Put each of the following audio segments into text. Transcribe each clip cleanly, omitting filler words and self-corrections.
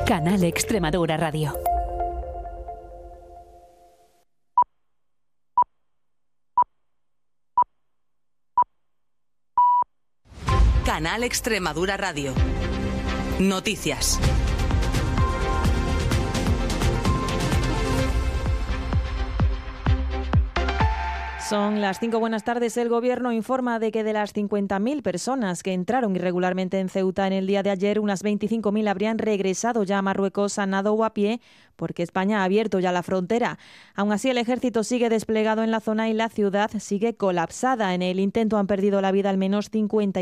Canal Extremadura Radio. Canal Extremadura Radio. Noticias. Son las 5. Buenas tardes. El Gobierno informa de que de las 50.000 personas que entraron irregularmente en Ceuta en el día de ayer, unas 25.000 habrían regresado ya a Marruecos a nado o a pie, porque España ha abierto ya la frontera. Aún así, el ejército sigue desplegado en la zona y la ciudad sigue colapsada. En el intento han perdido la vida al menos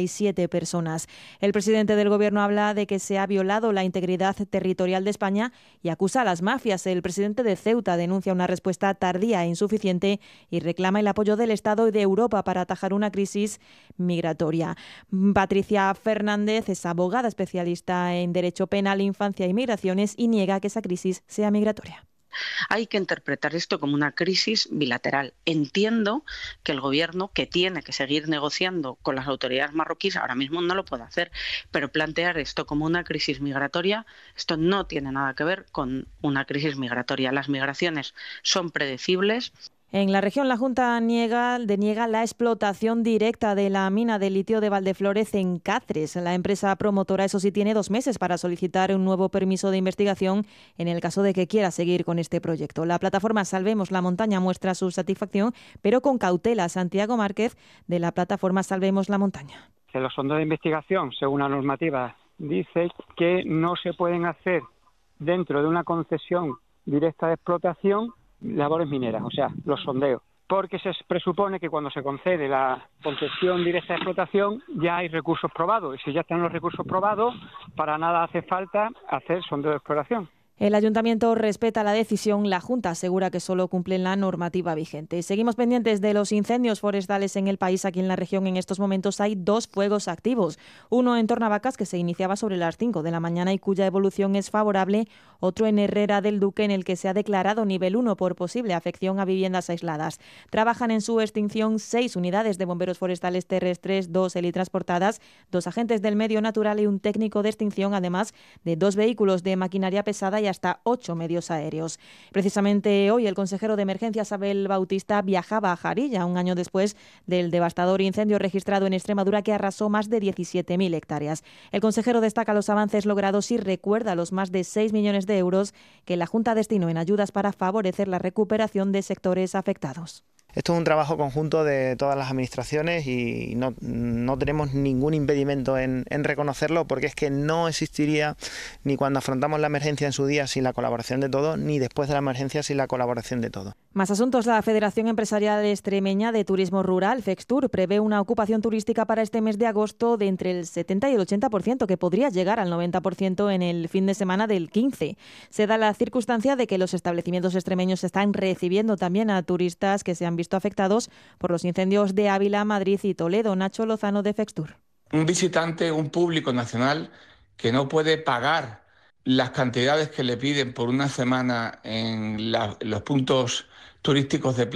57 personas. El presidente del Gobierno habla de que se ha violado la integridad territorial de España y acusa a las mafias. El presidente de Ceuta denuncia una respuesta tardía e insuficiente y reclama el apoyo del Estado y de Europa para atajar una crisis migratoria. Patricia Fernández es abogada especialista en Derecho Penal, Infancia y Migraciones y niega que esa crisis sea migratoria. Hay que interpretar esto como una crisis bilateral. Entiendo que el Gobierno, que tiene que seguir negociando con las autoridades marroquíes, ahora mismo no lo puede hacer, pero plantear esto como una crisis migratoria, esto no tiene nada que ver con una crisis migratoria. Las migraciones son predecibles. En la región, la Junta deniega la explotación directa de la mina de litio de Valdeflórez en Cáceres. La empresa promotora, eso sí, tiene 2 meses para solicitar un nuevo permiso de investigación en el caso de que quiera seguir con este proyecto. La plataforma Salvemos la Montaña muestra su satisfacción, pero con cautela. Santiago Márquez, de la plataforma Salvemos la Montaña. Los fondos de investigación, según la normativa, dice que no se pueden hacer dentro de una concesión directa de explotación labores mineras, o sea, los sondeos, porque se presupone que cuando se concede la concesión directa de explotación ya hay recursos probados, y si ya están los recursos probados, para nada hace falta hacer sondeo de exploración. El Ayuntamiento respeta la decisión. La Junta asegura que solo cumplen la normativa vigente. Seguimos pendientes de los incendios forestales en el país. Aquí en la región en estos momentos hay 2 fuegos activos. Uno en Tornavacas, que se iniciaba sobre las 5 de la mañana y cuya evolución es favorable. Otro en Herrera del Duque, en el que se ha declarado nivel 1 por posible afección a viviendas aisladas. Trabajan en su extinción 6 unidades de bomberos forestales terrestres, 2 helitransportadas, 2 agentes del medio natural y un técnico de extinción, además de 2 vehículos de maquinaria pesada y hasta 8 medios aéreos. Precisamente hoy el consejero de Emergencias, Abel Bautista, viajaba a Jarilla, un año después del devastador incendio registrado en Extremadura que arrasó más de 17.000 hectáreas. El consejero destaca los avances logrados y recuerda los más de 6 millones de euros que la Junta destinó en ayudas para favorecer la recuperación de sectores afectados. Esto es un trabajo conjunto de todas las administraciones y no tenemos ningún impedimento en reconocerlo, porque es que no existiría ni cuando afrontamos la emergencia en su día sin la colaboración de todos, ni después de la emergencia sin la colaboración de todos. Más asuntos. La Federación Empresarial Extremeña de Turismo Rural, FEXTUR, prevé una ocupación turística para este mes de agosto de entre el 70 y el 80%, que podría llegar al 90% en el fin de semana del 15. Se da la circunstancia de que los establecimientos extremeños están recibiendo también a turistas que se han visto afectados por los incendios de Ávila, Madrid y Toledo. Nacho Lozano, de FEXTUR. Un visitante, un público nacional que no puede pagar las cantidades que le piden por una semana en los puntos turísticos de